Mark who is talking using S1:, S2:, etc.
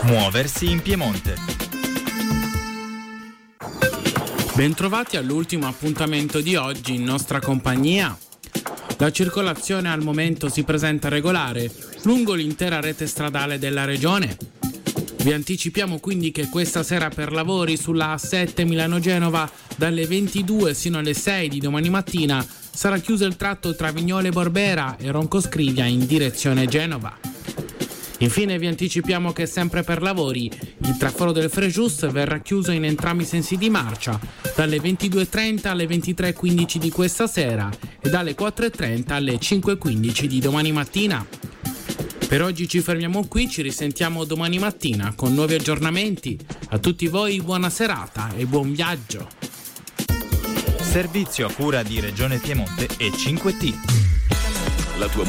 S1: Muoversi in Piemonte.
S2: Bentrovati all'ultimo appuntamento di oggi in nostra compagnia. La circolazione al momento si presenta regolare lungo l'intera rete stradale della regione. Vi anticipiamo quindi che questa sera per lavori sulla A7 Milano-Genova dalle 22 sino alle 6 di domani mattina sarà chiuso il tratto tra Vignole Borbera e Roncoscrivia in direzione Genova. Infine vi anticipiamo che sempre per lavori il traforo del Frejus verrà chiuso in entrambi i sensi di marcia dalle 22.30 alle 23.15 di questa sera e dalle 4.30 alle 5.15 di domani mattina. Per oggi ci fermiamo qui, ci risentiamo domani mattina con nuovi aggiornamenti. A tutti voi buona serata e buon viaggio.
S1: Servizio a cura di Regione Piemonte e 5T.
S3: La tua